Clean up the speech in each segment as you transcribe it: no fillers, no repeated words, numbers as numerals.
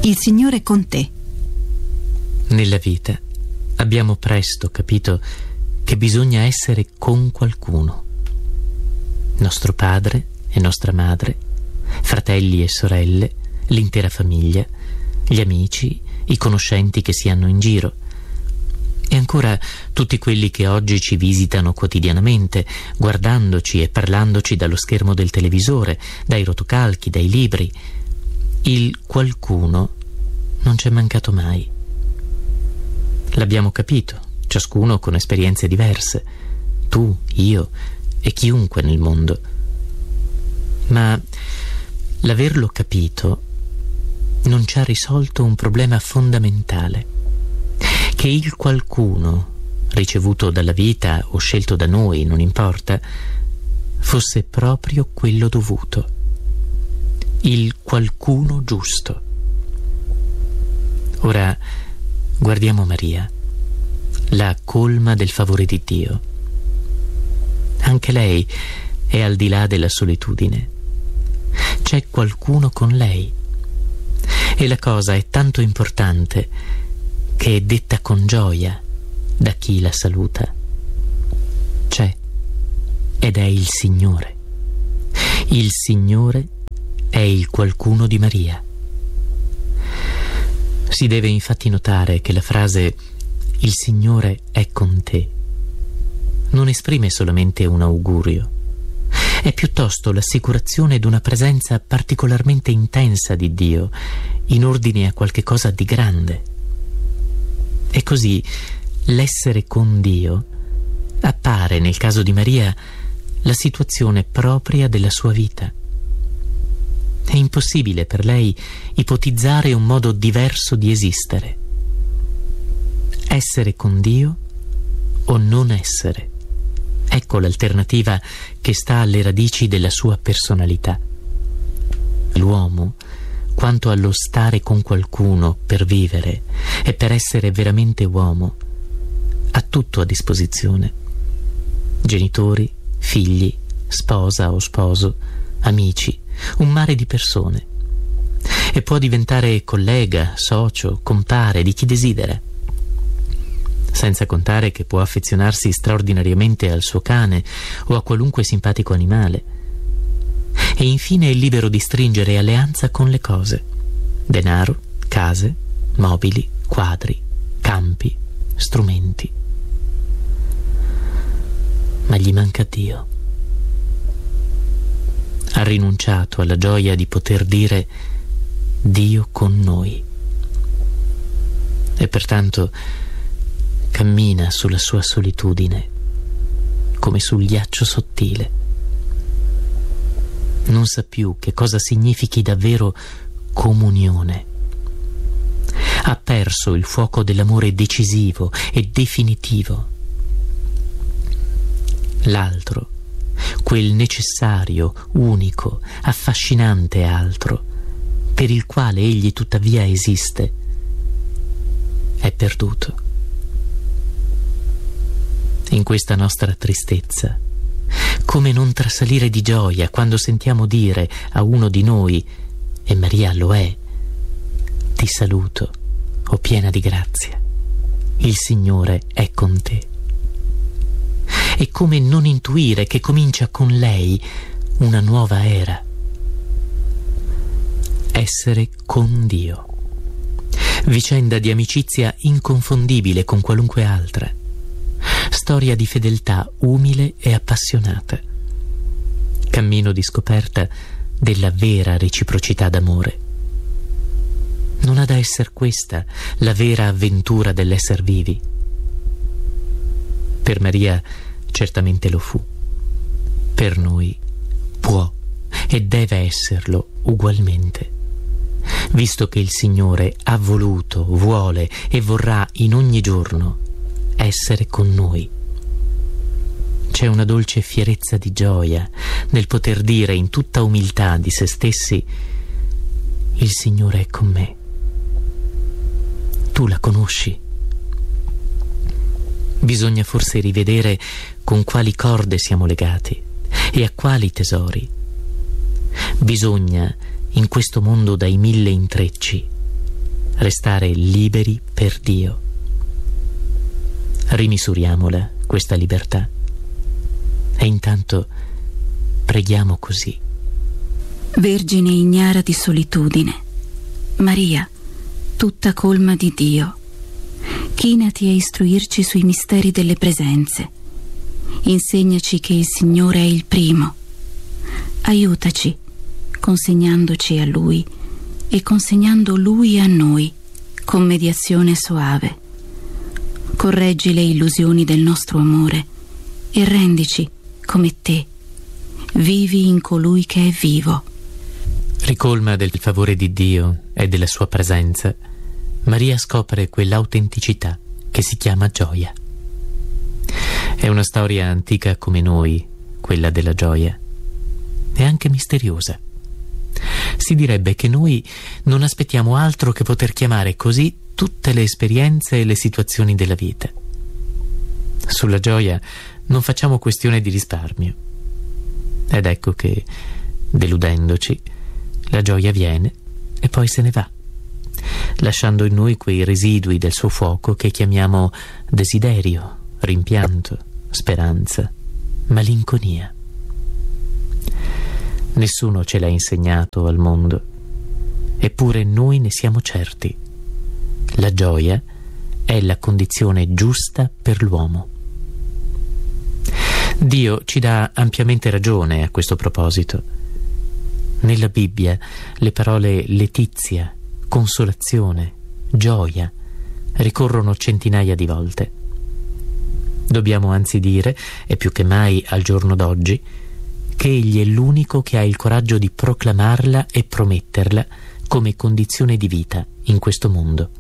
Il Signore è con te. Nella vita abbiamo presto capito che bisogna essere con qualcuno. Nostro padre e nostra madre, fratelli e sorelle, l'intera famiglia, gli amici, i conoscenti che si hanno in giro. E ancora tutti quelli che oggi ci visitano quotidianamente, guardandoci e parlandoci dallo schermo del televisore, dai rotocalchi, dai libri. Il qualcuno non c'è mancato mai. L'abbiamo capito, ciascuno con esperienze diverse, tu, io e chiunque nel mondo. Ma l'averlo capito non ci ha risolto un problema fondamentale: che il qualcuno ricevuto dalla vita o scelto da noi, non importa, fosse proprio quello dovuto, il qualcuno giusto. Ora guardiamo Maria, la colma del favore di Dio. Anche lei è al di là della solitudine. C'è qualcuno con lei. E la cosa è tanto importante che è detta con gioia da chi la saluta. C'è, ed è il Signore. Il Signore è il qualcuno di Maria. Si deve infatti notare che la frase «Il Signore è con te» non esprime solamente un augurio, è piuttosto l'assicurazione d'una presenza particolarmente intensa di Dio in ordine a qualche cosa di grande. E così l'essere con Dio appare, nel caso di Maria, la situazione propria della sua vita. È impossibile per lei ipotizzare un modo diverso di esistere. Essere con Dio o non essere. Ecco l'alternativa che sta alle radici della sua personalità. L'uomo, quanto allo stare con qualcuno per vivere e per essere veramente uomo, ha tutto a disposizione. Genitori, figli, sposa o sposo, amici, un mare di persone. E può diventare collega, socio, compare di chi desidera. Senza contare che può affezionarsi straordinariamente al suo cane o a qualunque simpatico animale. E infine è libero di stringere alleanza con le cose: denaro, case, mobili, quadri, campi, strumenti. Ma gli manca Dio. Ha rinunciato alla gioia di poter dire Dio con noi. E pertanto cammina sulla sua solitudine come sul ghiaccio sottile. Non sa più che cosa significhi davvero comunione. Ha perso il fuoco dell'amore decisivo e definitivo. L'altro, quel necessario, unico, affascinante altro, per il quale egli tuttavia esiste, è perduto. In questa nostra tristezza, come non trasalire di gioia quando sentiamo dire a uno di noi, e Maria lo è: ti saluto, o piena di grazia, il Signore è con te. E come non intuire che comincia con lei una nuova era. Essere con Dio. Vicenda di amicizia inconfondibile con qualunque altra. Storia di fedeltà umile e appassionata. Cammino di scoperta della vera reciprocità d'amore. Non ha da essere questa la vera avventura dell'esser vivi? Per Maria certamente lo fu. Per noi può e deve esserlo ugualmente, visto che il Signore ha voluto, vuole e vorrà in ogni giorno essere con noi. C'è una dolce fierezza di gioia nel poter dire in tutta umiltà di se stessi: il Signore è con me. Tu la conosci? Bisogna forse rivedere con quali corde siamo legati e a quali tesori. Bisogna, in questo mondo dai 1000 intrecci, restare liberi per Dio. Rimisuriamola questa libertà e intanto preghiamo così. Vergine ignara di solitudine, Maria, tutta colma di Dio, chinati a istruirci sui misteri delle presenze. Insegnaci che il Signore è il primo. Aiutaci, consegnandoci a Lui e consegnando Lui a noi, con mediazione soave. Correggi le illusioni del nostro amore e rendici, come te, vivi in colui che è vivo. Ricolma del favore di Dio e della sua presenza, Maria scopre quell'autenticità che si chiama gioia. È una storia antica come noi, quella della gioia. È anche misteriosa. Si direbbe che noi non aspettiamo altro che poter chiamare così tutte le esperienze e le situazioni della vita. Sulla gioia non facciamo questione di risparmio. Ed ecco che, deludendoci, la gioia viene e poi se ne va, lasciando in noi quei residui del suo fuoco che chiamiamo desiderio, rimpianto, speranza, malinconia. Nessuno ce l'ha insegnato al mondo, eppure noi ne siamo certi. La gioia è la condizione giusta per l'uomo. Dio ci dà ampiamente ragione a questo proposito. Nella Bibbia le parole letizia, consolazione, gioia ricorrono centinaia di volte. Dobbiamo anzi dire, e più che mai al giorno d'oggi, che Egli è l'unico che ha il coraggio di proclamarla e prometterla come condizione di vita in questo mondo.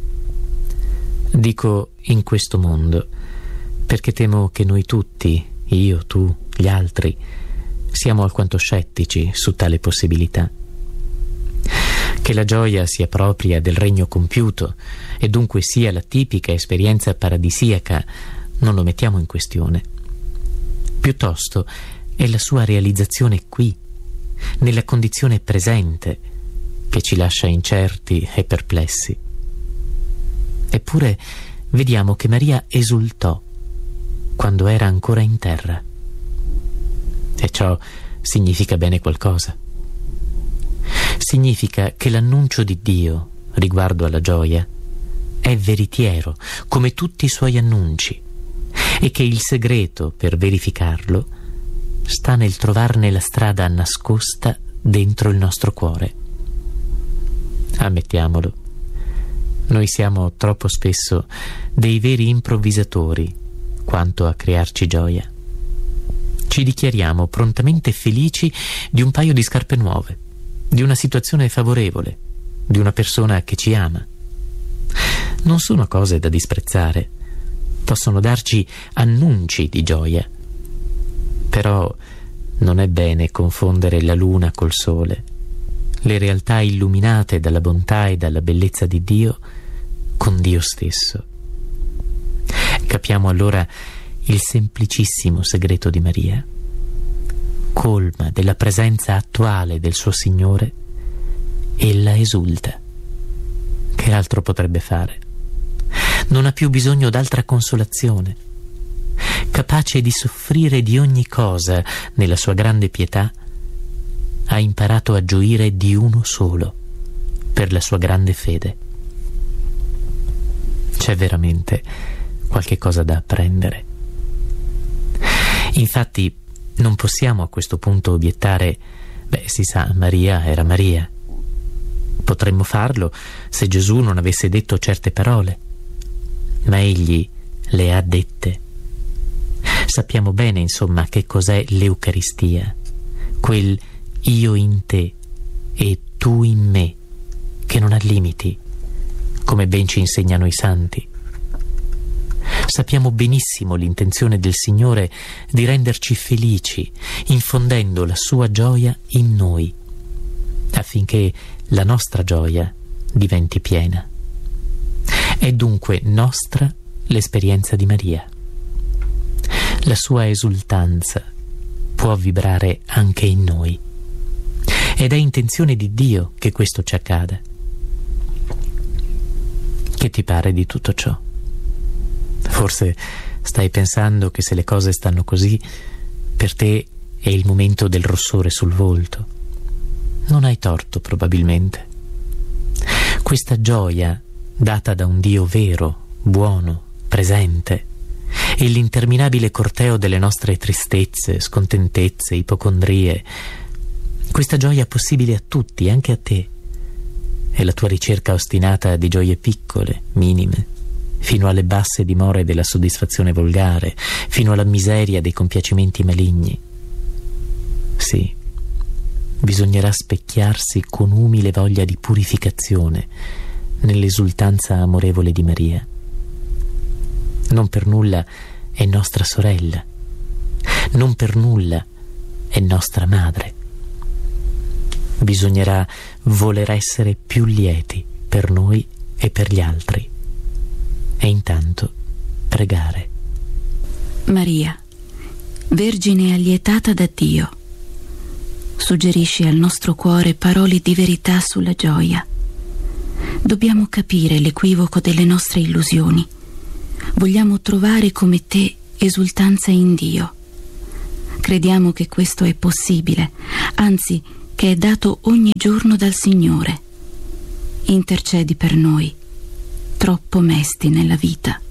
Dico in questo mondo perché temo che noi tutti, io, tu, gli altri, siamo alquanto scettici su tale possibilità. Che la gioia sia propria del regno compiuto e dunque sia la tipica esperienza paradisiaca non lo mettiamo in questione. Piuttosto è la sua realizzazione qui, nella condizione presente, che ci lascia incerti e perplessi. Eppure vediamo che Maria esultò quando era ancora in terra. E ciò significa bene qualcosa. Significa che l'annuncio di Dio riguardo alla gioia è veritiero, come tutti i suoi annunci, e che il segreto per verificarlo sta nel trovarne la strada nascosta dentro il nostro cuore. Ammettiamolo, noi siamo troppo spesso dei veri improvvisatori quanto a crearci gioia. Ci dichiariamo prontamente felici di un paio di scarpe nuove, di una situazione favorevole, di una persona che ci ama. Non sono cose da disprezzare, possono darci annunci di gioia. Però non è bene confondere la luna col sole, le realtà illuminate dalla bontà e dalla bellezza di Dio con Dio stesso. Capiamo allora il semplicissimo segreto di Maria. Colma della presenza attuale del suo Signore, ella esulta. Che altro potrebbe fare? Non ha più bisogno d'altra consolazione. Capace di soffrire di ogni cosa nella sua grande pietà, ha imparato a gioire di uno solo per la sua grande fede. C'è veramente qualche cosa da apprendere. Infatti non possiamo a questo punto obiettare: beh, si sa, Maria era Maria. Potremmo farlo se Gesù non avesse detto certe parole, ma egli le ha dette. Sappiamo bene, insomma, che cos'è l'Eucaristia, quel io in te e tu in me, che non ha limiti, come ben ci insegnano i santi. Sappiamo benissimo l'intenzione del Signore di renderci felici, infondendo la sua gioia in noi, affinché la nostra gioia diventi piena. È dunque nostra l'esperienza di Maria. La sua esultanza può vibrare anche in noi, ed è intenzione di Dio che questo ci accada. Che ti pare di tutto ciò? Forse stai pensando che se le cose stanno così, per te è il momento del rossore sul volto. Non hai torto, probabilmente. Questa gioia, data da un Dio vero, buono, presente, e l'interminabile corteo delle nostre tristezze, scontentezze, ipocondrie, questa gioia possibile a tutti, anche a te, è la tua ricerca ostinata di gioie piccole, minime, fino alle basse dimore della soddisfazione volgare, fino alla miseria dei compiacimenti maligni. Sì, bisognerà specchiarsi con umile voglia di purificazione nell'esultanza amorevole di Maria. Non per nulla è nostra sorella, non per nulla è nostra madre. Bisognerà voler essere più lieti per noi e per gli altri, e intanto pregare. Maria, Vergine allietata da Dio, suggerisci al nostro cuore parole di verità sulla gioia. Dobbiamo capire l'equivoco delle nostre illusioni. Vogliamo trovare come te esultanza in Dio. Crediamo che questo è possibile, anzi che è dato ogni giorno dal Signore. Intercedi per noi, troppo mesti nella vita.